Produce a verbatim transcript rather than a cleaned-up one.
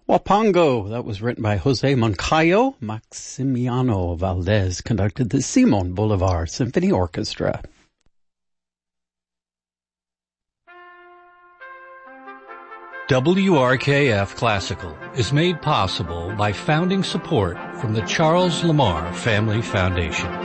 Wapango, that was written by Jose Moncayo. Maximiano Valdez conducted the Simon Bolivar Symphony Orchestra. W R K F Classical is made possible by founding support from the Charles Lamar Family Foundation.